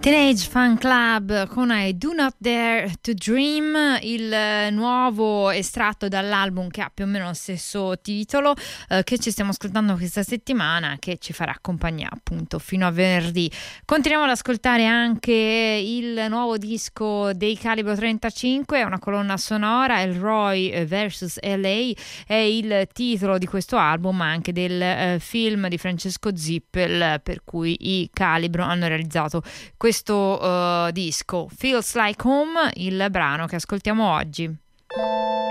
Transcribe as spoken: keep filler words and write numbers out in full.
Teenage Fan Club con I Do Not Dare to Dream, il nuovo estratto dall'album che ha più o meno lo stesso titolo, eh, che ci stiamo ascoltando questa settimana, che ci farà compagnia appunto fino a venerdì. Continuiamo ad ascoltare anche il nuovo disco dei Calibro trentacinque, è una colonna sonora, Elroy versus L A è il titolo di questo album, ma anche del eh, film di Francesco Zippel per cui i Calibro hanno realizzato questo questo uh, disco. Feels Like Home, il brano che ascoltiamo oggi.